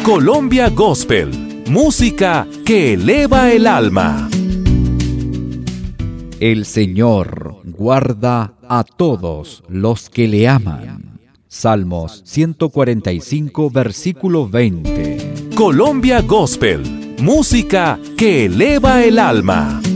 Colombia Gospel, música que eleva el alma. El Señor guarda a todos los que le aman. Salmos 145, versículo 20. Colombia Gospel, música que eleva el alma.